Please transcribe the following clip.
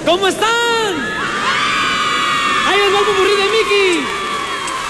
¿Cómo están? ¡Ahí les va el popurrí de Mickey!